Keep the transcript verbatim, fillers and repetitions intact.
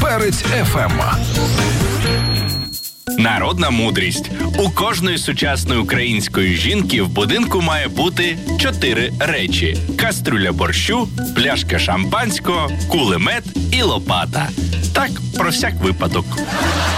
Перець еф ем. Народна мудрість. У кожної сучасної української жінки в будинку має бути чотири речі: каструля борщу, пляшка шампанського, кулемет і лопата. Так, про всяк випадок.